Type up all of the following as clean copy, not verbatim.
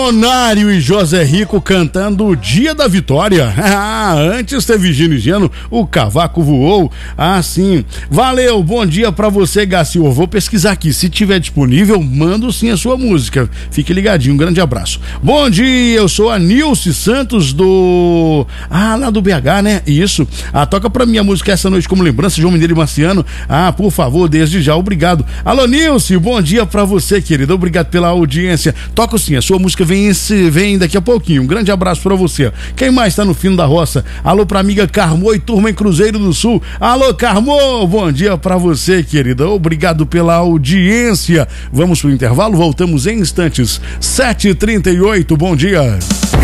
Milionário e José Rico cantando o Dia da Vitória. Antes teve Gino e Geno, o cavaco voou. Sim. Valeu, bom dia pra você, Gacior. Vou pesquisar aqui, se tiver disponível, mando sim a sua música. Fique ligadinho, um grande abraço. Bom dia, eu sou a Nilce Santos lá do BH, né? Isso. Toca pra mim a música Essa Noite Como Lembrança, João Mineiro e Marciano. Por favor, desde já, obrigado. Alô, Nilce, bom dia pra você, querida. Obrigado pela audiência. Toca sim, a sua música vem daqui a pouquinho. Um grande abraço pra você. Quem mais tá no fim da roça? Alô pra amiga Carmo e turma em Cruzeiro do Sul. Alô, Carmo, bom dia pra você, querida. Obrigado pela audiência. Vamos pro intervalo, voltamos em instantes. 7h38, bom dia.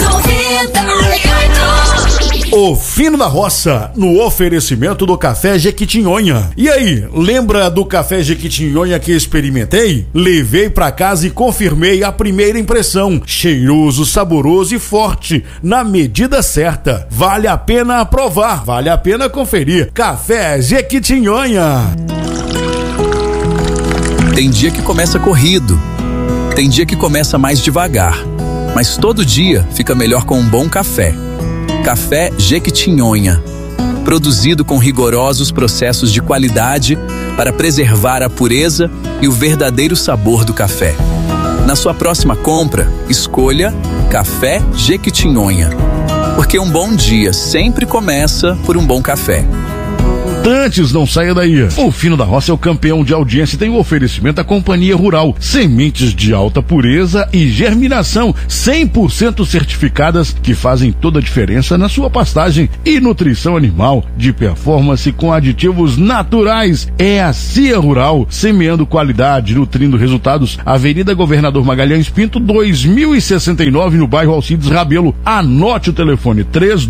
O Fino da Roça, no oferecimento do Café Jequitinhonha. E aí, lembra do Café Jequitinhonha que experimentei? Levei pra casa e confirmei a primeira impressão. Cheiroso, saboroso e forte, na medida certa. Vale a pena provar, vale a pena conferir. Café Jequitinhonha. Tem dia que começa corrido, tem dia que começa mais devagar, mas todo dia fica melhor com um bom café. Café Jequitinhonha, produzido com rigorosos processos de qualidade para preservar a pureza e o verdadeiro sabor do café. Na sua próxima compra, escolha Café Jequitinhonha, porque um bom dia sempre começa por um bom café. Antes, não saia daí. O Fino da Roça é o campeão de audiência e tem o oferecimento da Companhia Rural. Sementes de alta pureza e germinação 100% certificadas que fazem toda a diferença na sua pastagem e nutrição animal de performance com aditivos naturais. É a CIA Rural, semeando qualidade, nutrindo resultados. Avenida Governador Magalhães Pinto, 2069, no bairro Alcides Rabelo. Anote o telefone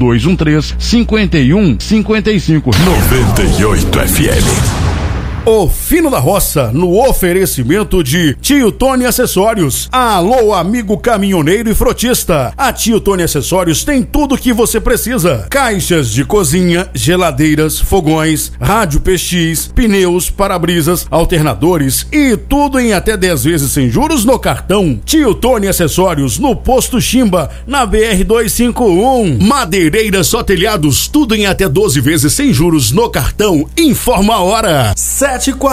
3213-5155. 98 FM. O Fino da Roça, no oferecimento de Tio Tony Acessórios. Alô, amigo caminhoneiro e frotista. A Tio Tony Acessórios tem tudo o que você precisa. Caixas de cozinha, geladeiras, fogões, rádio PX, pneus, para-brisas, alternadores e tudo em até 10 vezes sem juros no cartão. Tio Tony Acessórios, no Posto Chimba, na BR-251. Madeireiras só telhados, tudo em até 12 vezes sem juros no cartão. Informa a hora. 7h40.